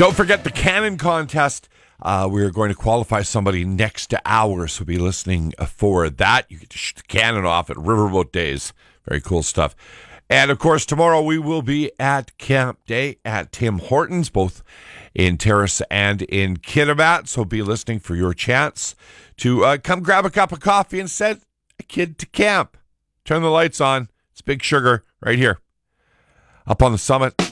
Don't forget the cannon contest. We are going to qualify somebody next hour, so be listening for that. You get to shoot the cannon off at Riverboat Days. Very cool stuff. And, of course, tomorrow we will be at Camp Day at Tim Hortons, both in Terrace and in Kitimat. So be listening for your chance to come grab a cup of coffee and send a kid to camp. Turn the lights on. It's Big Sugar right here up on the summit.